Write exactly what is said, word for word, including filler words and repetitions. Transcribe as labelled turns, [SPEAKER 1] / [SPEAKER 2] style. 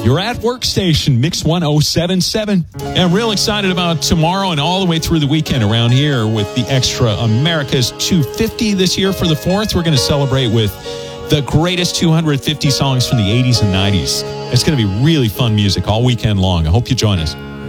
[SPEAKER 1] You're at Workstation, Mix one oh seven point seven. And real excited about tomorrow and all the way through the weekend around here with the Extra America's two fifty this year for the fourth. We're going to celebrate with the greatest two hundred fifty songs from the eighties and nineties. It's going to be really fun music all weekend long. I hope you join us.